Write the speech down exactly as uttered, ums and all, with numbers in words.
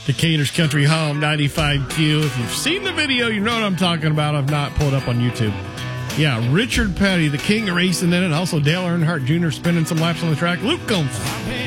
Decatur's Country Home, ninety-five Q. If you've seen the video, you know what I'm talking about. If not, pull it up on YouTube. Yeah, Richard Petty, the king of racing in it. Also, Dale Earnhardt Junior spinning some laps on the track. Luke Combs.